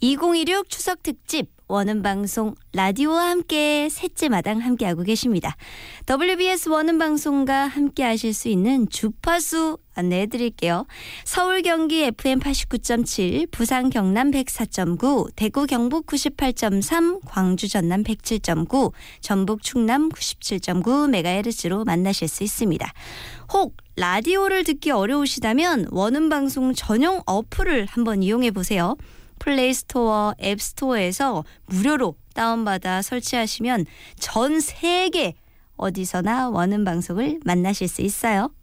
2016 추석 특집 원음방송 라디오와 함께 셋째 마당 함께하고 계십니다. WBS 원음방송과 함께하실 수 있는 주파수 안내해드릴게요. 서울 경기 FM 89.7, 부산 경남 104.9, 대구 경북 98.3, 광주 전남 107.9, 전북 충남 97.9MHz로 만나실 수 있습니다. 혹 라디오를 듣기 어려우시다면 원음방송 전용 어플을 한번 이용해 보세요. 플레이스토어, 앱스토어에서 무료로 다운받아 설치하시면 전 세계 어디서나 원음방송을 만나실 수 있어요.